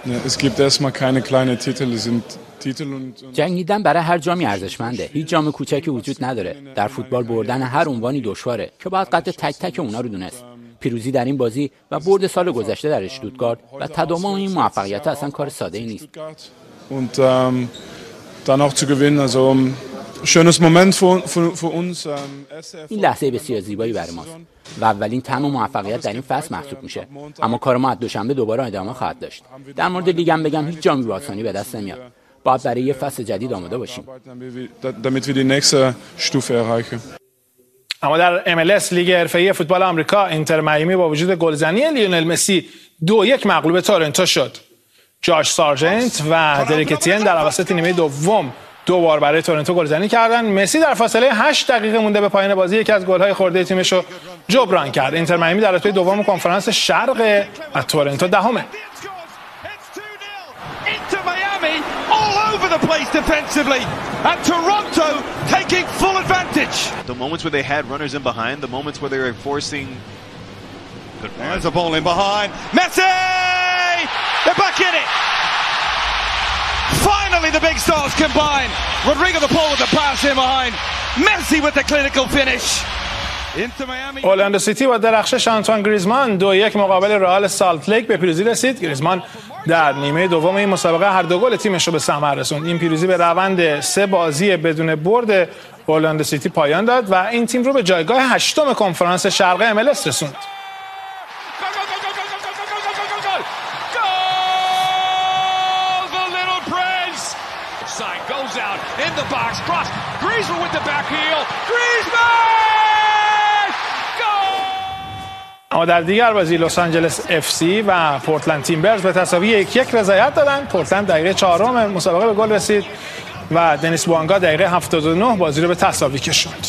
Es gibt erstmal keine kleinen Titel, es sind Titel und جنگیدن برای هر جامی ارزشمنده. هیچ جام کوچکی وجود نداره. در فوتبال بردن هر عنوانی دشواره که باید قدر تک تک اونا رو دونست. پیروزی در این بازی و برد سال گذشته در اشتوتگارت و تداوم این موفقیت اصلا کار ساده ای نیست. und dann auch zu gewinnen, also schönes Moment für uns. این لحظه بسیار زیبایی برای ماست و اولین تم موفقیت در این فصل محسوب میشه. اما کار ما از دوشنبه دوباره ادامه خواهد داشت. در مورد لیگ هم بگم هیچ جامی به آسانی به دست نمیاد. باید برای یه فصل جدید آماده باشیم. damit wir die nächste Stufe erreichen. اما در MLS لیگ حرفه‌ای فوتبال آمریکا اینتر میامی با وجود گلزنی لیونل مسی 2-1 مغلوب تورنتو شد. جاش سارجنت و دریک اتین در اواسط نیمه دوم دو بار برای تورنتو گلزنی کردند. مسی در فاصله 8 دقیقه مونده به پایان بازی یکی از گل‌های خورده تیمش رو جبران کرد. اینتر میامی در رتبه دوم کنفرانس شرق و تورنتو دهمه. The place defensively and Toronto taking full advantage. The moments where they had runners in behind, the moments where they were forcing. There's a ball in behind. Messi! They're back in it. Finally the big stars combine. Rodrigo de Paul with the pass in behind. Messi with the clinical finish. اورلاندو سیتی با درخشش آنتوان گریزمان 2-1 مقابل رئال سالت لیک به پیروزی رسید. گریزمان در نیمه دوم این مسابقه هر دو گل تیمش رو به ثمر رسوند. این پیروزی به روند 3 بازی بدون برد اورلاندو سیتی پایان داد و این تیم رو به جایگاه 8م کنفرانس شرق MLS رسوند. اما در دیگر بازی لس آنجلس اف سی و پورتلند تیمبرز به تساوی 1-1 رضایت دادند. پورتلند دقیقه 4 مسابقه به گل رسید و دنیس بوانگا دقیقه 79 بازی رو به تساوی کشوند.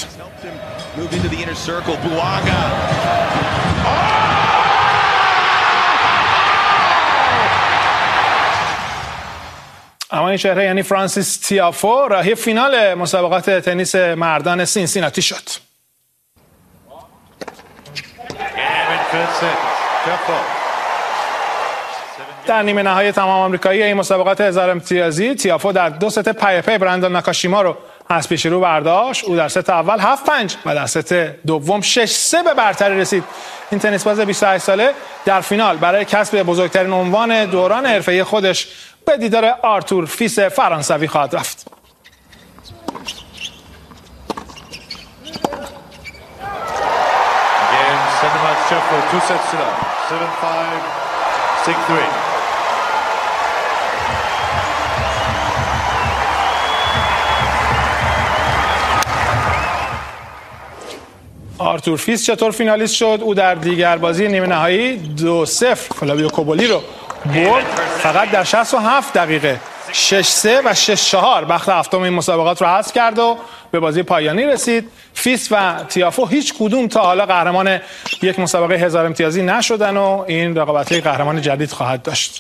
اما این چهره یعنی فرانسیس تیافو راهی فینال مسابقات تنیس مردان سینسیناتی شد. در نیمه نهایی تمام آمریکایی این مسابقات 1000 امتیازی تیافو در 2 ست پی براندون ناکاشیما رو از پیش رو برداشت. او در ست اول 7-5 و در ست دوم 6-3 به برتری رسید. این تنیس باز 28 ساله در فینال برای کسب بزرگترین عنوان دوران حرفه‌ای خودش به دیدار آرتور فیس فرانسوی خواهد رفت. آرتور فیس چطور فینالیست شد؟ او در دیگر بازی نیمه نهایی 2-0 فلاویو کوبولی رو برد، فقط در 67 دقیقه 6-3 و 6-4 بخت هفتم این مسابقات رو حذف کرد و به بازی پایانی رسید. فیس و تیافو هیچ کدوم تا حالا قهرمان یک مسابقه 1000 امتیازی نشدن و این رقابت یک قهرمان جدید خواهد داشت.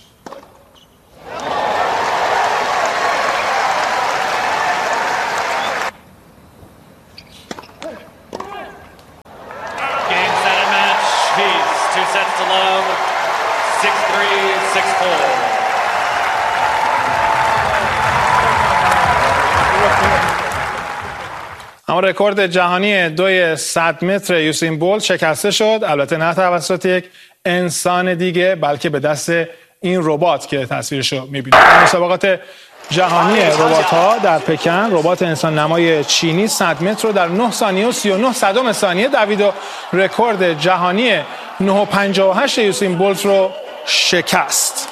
اما رکورد جهانی 200 متر یوسین بولت شکسته شد، البته نه توسط یک انسان دیگه بلکه به دست این ربات که تصویرشو می‌بینید. مسابقات جهانی ربات‌ها در پکن ربات انسان نمای چینی 100 متر رو در 9 ثانیه و 39 صدم ثانیه دوید و رکورد جهانی 9.58 یوسین بولت رو شکست.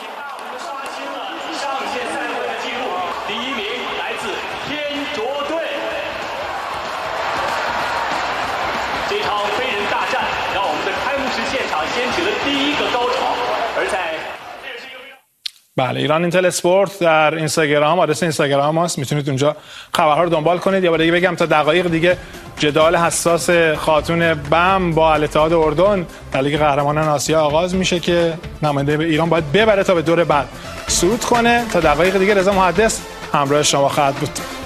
بله، ایران اینتل اسپورت در اینستاگرام، آدرس اینستاگرام ماست، میتونید اونجا خبرها رو دنبال کنید. یا برای بگم تا دقایق دیگه جدال حساس خاتون بم با الاتحاد اردن در لیگ قهرمانان آسیا آغاز میشه که نماینده به ایران باید ببره تا به دور بعد صعود کنه. تا دقایق دیگه رضا محدث همراه شما خواهد بود.